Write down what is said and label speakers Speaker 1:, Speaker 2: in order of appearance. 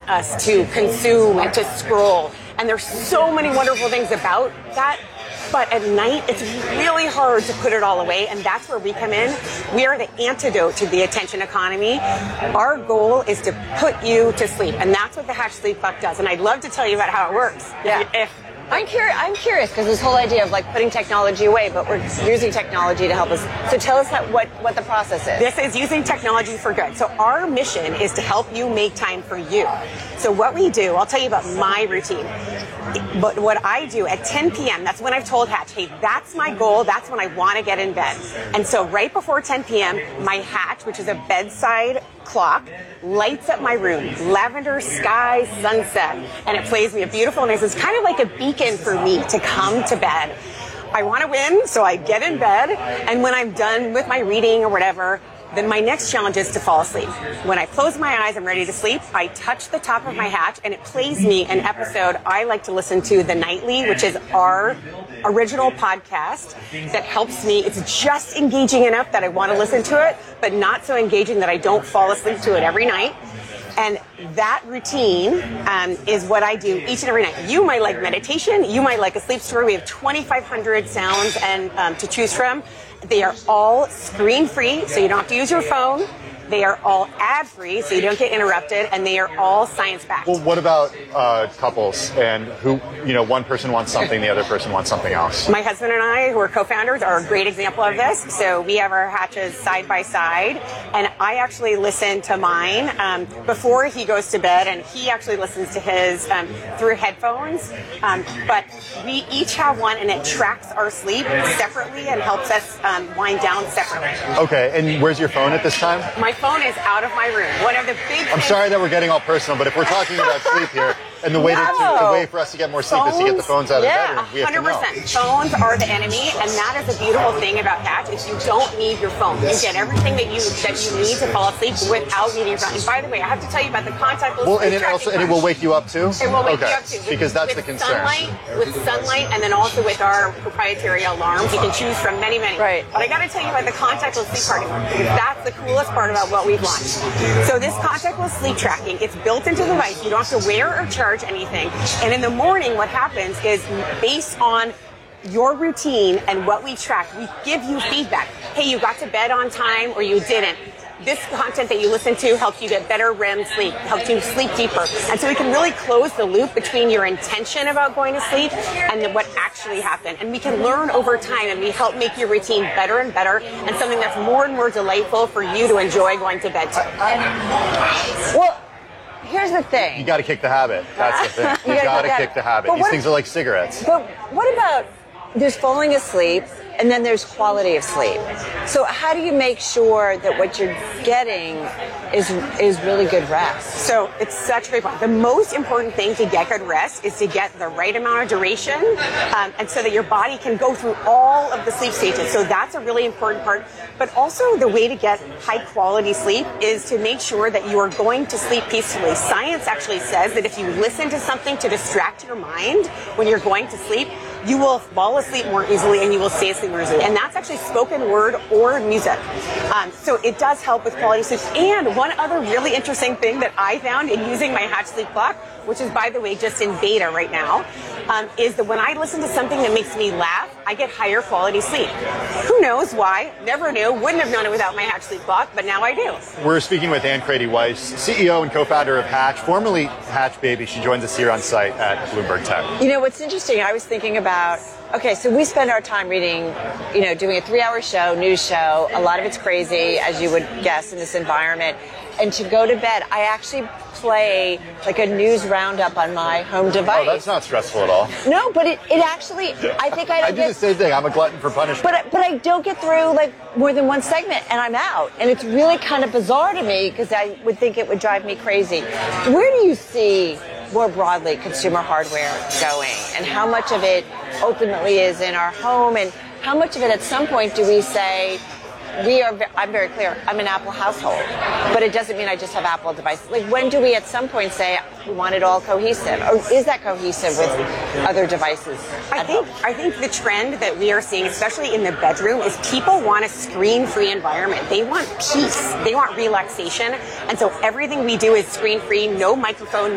Speaker 1: us to consume and to scroll. And there's so many wonderful things about that. But at night, it's really hard to put it all away, and that's where we come in. We are the antidote to the attention economy. Our goal is to put you to sleep, and that's what the Hatch Sleep Clock does. And I'd love to tell you about how it works.
Speaker 2: Yeah. I'm curious because this whole idea of like putting technology away, but we're using technology to help us. So tell us what the process is.
Speaker 1: This is using technology for good. So our mission is to help you make time for you. So what we do, I'll tell you about my routine. But what I do at 10 p.m., that's when I've told Hatch, hey, that's my goal. That's when I want to get in bed. And so right before 10 p.m., my Hatch, which is a bedside clock, lights up my room. Lavender sky, sunset. And it plays me a beautiful noise. It's kind of like a beacon for me to come to bed. I want to win, so I get in bed. And when I'm done with my reading or whatever, then my next challenge is to fall asleep. When I close my eyes, I'm ready to sleep. I touch the top of my Hatch, and it plays me an episode I like to listen to, The Nightly, which is our original podcast that helps me. It's just engaging enough that I want to listen to it, but not so engaging that I don't fall asleep to it every night. And that routine is what I do each and every night. You might like meditation. You might like a sleep story. We have 2,500 sounds and to choose from. They are all screen-free, so you don't have to use your phone. They are all ad-free, so you don't get interrupted, and they are all science-backed.
Speaker 3: Well, what about couples and who, one person wants something, the other person wants something else?
Speaker 1: My husband and I, who are co-founders, are a great example of this. So we have our Hatches side by side, and I actually listen to mine before he goes to bed, and he actually listens to his through headphones. But we each have one, and it tracks our sleep separately and helps us wind down separately.
Speaker 3: Okay, and where's your phone at this time?
Speaker 1: My phone is out of my room. One of the big
Speaker 3: I'm sorry that we're getting all personal, but if we're talking about sleep here, and the way for us to get more sleep is to get the phones out of the bedroom. We have 100%.
Speaker 1: Phones are the enemy, and that is the beautiful thing about Hatch is you don't need your phone. You get everything that you need to fall asleep without needing your phone. And by the way, I have to tell you about the contactless.
Speaker 3: Well, and it will wake you up too.
Speaker 1: It will wake you up too,
Speaker 3: because that's the concern.
Speaker 1: With sunlight, and then also with our proprietary alarms, you can choose from many.
Speaker 2: Right.
Speaker 1: But I got to tell you about the contactless sleep party, because that's the coolest part about what we've launched. So this contactless sleep tracking, it's built into the device. You don't have to wear or charge anything. And in the morning, what happens is based on your routine and what we track, we give you feedback. Hey, you got to bed on time or you didn't. This content that you listen to helps you get better REM sleep, helps you sleep deeper. And so we can really close the loop between your intention about going to sleep and then what actually happened. And we can learn over time, and we help make your routine better and better and something that's more and more delightful for you to enjoy going to bed to.
Speaker 2: Well, here's the thing.
Speaker 3: You got to kick the habit. That's the thing. You got to kick the habit. These things are like cigarettes.
Speaker 2: But what about there's falling asleep, and then there's quality of sleep. So how do you make sure that what you're getting is really good rest?
Speaker 1: So it's such a great point. The most important thing to get good rest is to get the right amount of duration, and so that your body can go through all of the sleep stages. So that's a really important part. But also the way to get high quality sleep is to make sure that you are going to sleep peacefully. Science actually says that if you listen to something to distract your mind when you're going to sleep, you will fall asleep more easily and you will stay asleep more easily. And that's actually spoken word or music. So it does help with quality sleep. And one other really interesting thing that I found in using my Hatch Sleep Clock, which is, by the way, just in beta right now, is that when I listen to something that makes me laugh, I get higher quality sleep. Who knows why? Never knew. Wouldn't have known it without my Hatch Sleep Clock, but now I do.
Speaker 3: We're speaking with Ann Crady-Weiss, CEO and co-founder of Hatch, formerly Hatch Baby. She joins us here on site at Bloomberg Tech.
Speaker 2: You know, what's interesting, I was thinking about, okay, so we spend our time reading, doing a 3-hour show, news show. A lot of it's crazy, as you would guess, in this environment. And to go to bed, I actually play like a news roundup on my home device.
Speaker 3: Oh, that's not stressful at all.
Speaker 2: No, but it actually, I think I don't
Speaker 3: do the same thing. I'm a glutton for punishment.
Speaker 2: But I don't get through like more than one segment and I'm out. And it's really kind of bizarre to me because I would think it would drive me crazy. Where do you see more broadly consumer hardware going, and how much of it ultimately is in our home, and how much of it at some point do we say, I'm very clear, I'm an Apple household, but it doesn't mean I just have Apple devices. Like, when do we at some point say we want it all cohesive? Or is that cohesive with other devices at home?
Speaker 1: I think the trend that we are seeing, especially in the bedroom, is people want a screen-free environment. They want peace. They want relaxation. And so everything we do is screen-free, no microphone,